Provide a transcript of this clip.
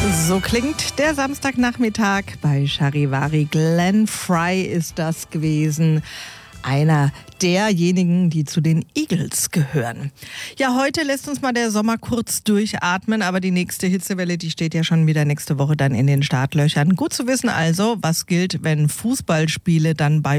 So klingt der Samstagnachmittag bei Charivari. Glenn Frey ist das gewesen. Einer derjenigen, die zu den Eagles gehören. Ja, heute lässt uns mal der Sommer kurz durchatmen, aber die nächste Hitzewelle, die steht ja schon wieder nächste Woche dann in den Startlöchern. Gut zu wissen also, was gilt, wenn Fußballspiele dann bei